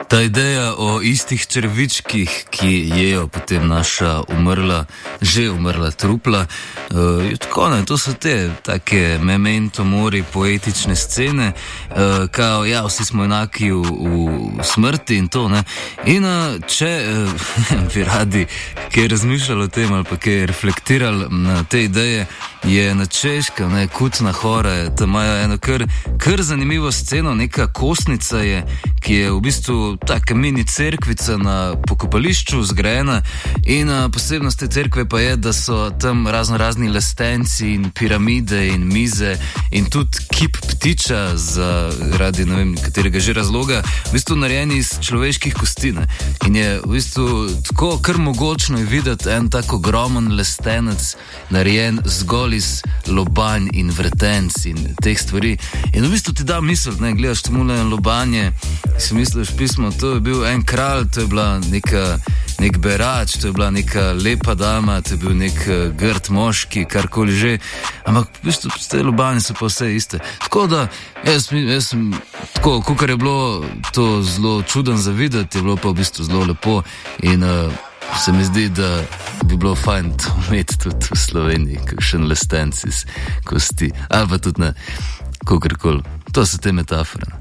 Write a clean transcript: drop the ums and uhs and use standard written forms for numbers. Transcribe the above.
Ta ideja o istih črvičkih, ki jejo potem naša že umrla trupla, je tako, ne, to so te take memento mori poetične scene, kao, ja, vsi smo enaki v smrti in to, ne. In če bi radi kaj razmišljali o tem ali pa kaj reflektirali na te ideje, je na Češkem, ne, Kutna Hora, tam imajo eno kar zanimivo sceno, neka kostnica je, ki je v bistvu taka mini cerkvica na pokopališču zgrajena in posebnost te cerkve pa je, da so tam razni lestenci in piramide in mize in tudi kip ptiča zaradi ne vem katerega že razloga, v bistvu narejeni iz človeških kosti, ne. In je v bistvu tako kar mogočno je videti en tak ogromen lestenec narejen zgolj iz lobanj in vretenc in teh stvari. In v bistvu ti da misel, ne, gledaš tamule lobanje, si misliš pismo, to je bil en kralj, to je bila nek berač, to je bila neka lepa dama, to je bil nek grd moški, karkoli že, ampak v bistvu te lobanje so pa vse iste. Tako da, jaz sem tako, kakor je bilo to zelo čuden za videti, je bilo pa v bistvu zelo lepo in se mi zdi, da bi bilo fajn to imeti tudi v Sloveniji, kakšen lestenc iz kosti, ali pa tudi ne, kakorkoli. To so te metafore.